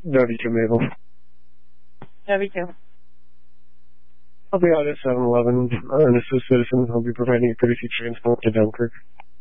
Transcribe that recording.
W2 Maple. W2. I'll be out at 7-Eleven. An assist citizen. I'll be providing a courtesy transport to Dunkirk.